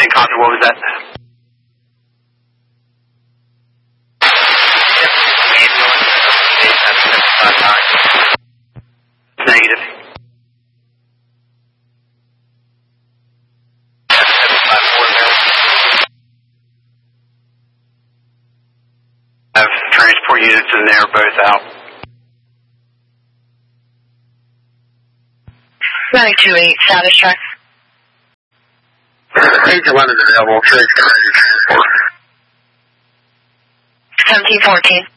10 copy, what was that? Negative. I have transport units in there, both out. 928, status check. Agent 11 is available. 1714.